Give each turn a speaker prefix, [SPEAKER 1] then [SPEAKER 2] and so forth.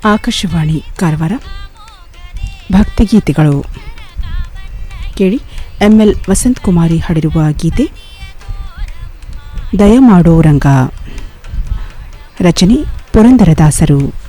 [SPEAKER 1] ಆಕಾಶವಾಣಿ ಕಾರವಾರ ಭಕ್ತಿಗೀತೆಗಳು ಕೇಳಿ. ಎಂಎಲ್ ವಸಂತಕುಮಾರಿ ಹಾಡಿರುವ ಗೀತೆ ದಯಮಾಡೋ ರಂಗ, ರಚನೆ ಪುರಂದರದಾಸರು.